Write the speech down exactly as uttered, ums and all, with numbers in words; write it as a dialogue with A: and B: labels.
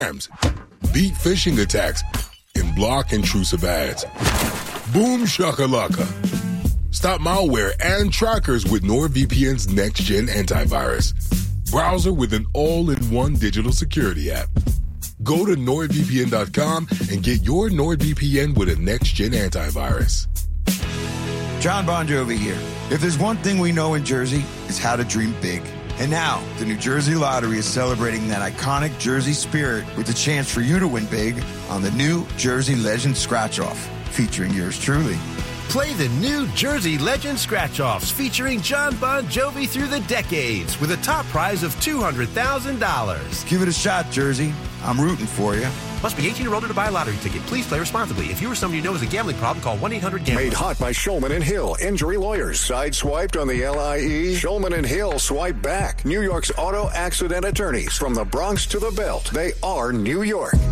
A: beat phishing attacks, and block intrusive ads. Boom shakalaka. Stop malware and trackers with NordVPN's next-gen antivirus. Browser with an all-in-one digital security app. Go to nord v p n dot com and get your NordVPN with a next-gen antivirus.
B: John Bon Jovi here. If there's one thing we know in Jersey, it's how to dream big. And now, the New Jersey Lottery is celebrating that iconic Jersey spirit with a chance for you to win big on the New Jersey Legend Scratch-Off, featuring yours truly.
C: Play the New Jersey Legend Scratch-Offs featuring John Bon Jovi through the decades with a top prize of two hundred thousand dollars.
B: Give it a shot, Jersey. I'm rooting for you.
C: Must be eighteen or older to buy a lottery ticket. Please play responsibly. If you or somebody you know has a gambling problem, call one eight hundred gambler.
D: Made hot by Shulman and Hill. Injury lawyers. Sideswiped on the L I E. Shulman and Hill swipe back. New York's auto accident attorneys. From the Bronx to the Belt, they are New York.